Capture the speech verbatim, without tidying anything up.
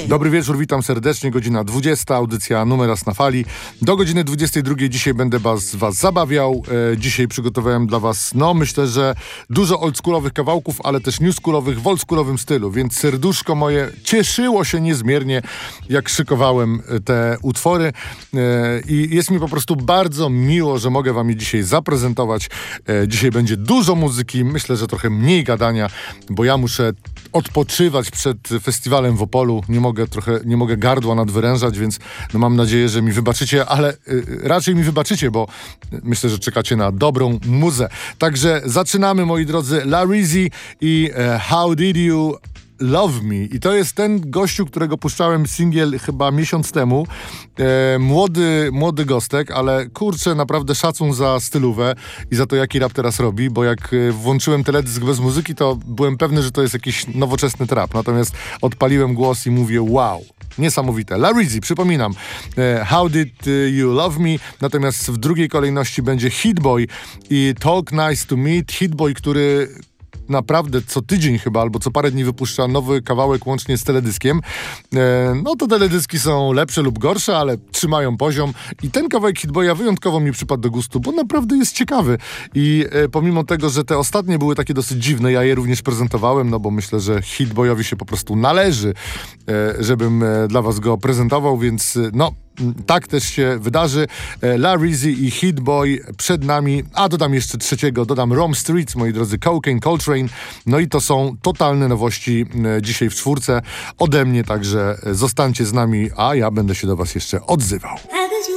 Dobry wieczór, witam serdecznie. Godzina dwudziesta, audycja Numeras na fali. Do godziny dwudziestej drugiej dzisiaj będę was, was zabawiał. E, dzisiaj przygotowałem dla was, no myślę, że dużo oldschoolowych kawałków, ale też newschoolowych w oldschoolowym stylu, więc serduszko moje cieszyło się niezmiernie, jak szykowałem te utwory. E, I jest mi po prostu bardzo miło, że mogę wam je dzisiaj zaprezentować. E, dzisiaj będzie dużo muzyki, myślę, że trochę mniej gadania, bo ja muszę odpoczywać przed festiwalem w Opolu. Nie mogę trochę, nie mogę gardła nadwyrężać, więc no mam nadzieję, że mi wybaczycie, ale y, raczej mi wybaczycie, bo myślę, że czekacie na dobrą muzę. Także zaczynamy, moi drodzy. Larizzi i e, How Did You Love Me. I to jest ten gościu, którego puszczałem singiel chyba miesiąc temu. E, młody, młody gostek, ale kurczę, naprawdę szacun za stylówę i za to, jaki rap teraz robi, bo jak włączyłem teledysk bez muzyki, to byłem pewny, że to jest jakiś nowoczesny trap. Natomiast odpaliłem głos i mówię wow. Niesamowite. Larizzi, przypominam. E, How Did You Love Me? Natomiast w drugiej kolejności będzie Hit Boy i Talk Nice to Me. Hit Boy, który naprawdę co tydzień chyba, albo co parę dni wypuszcza nowy kawałek łącznie z teledyskiem. E, no to teledyski są lepsze lub gorsze, ale trzymają poziom i ten kawałek Hit Boya wyjątkowo mi przypadł do gustu, bo naprawdę jest ciekawy i e, pomimo tego, że te ostatnie były takie dosyć dziwne, ja je również prezentowałem, no bo myślę, że Hit Boyowi się po prostu należy, e, żebym e, dla was go prezentował, więc e, no tak też się wydarzy. Larizzi i Hit Boy przed nami, a dodam jeszcze trzeciego, dodam Rome Streets, moi drodzy, Cocaine Coltrane. No i to są totalne nowości dzisiaj w czwórce ode mnie, także zostańcie z nami, a ja będę się do was jeszcze odzywał.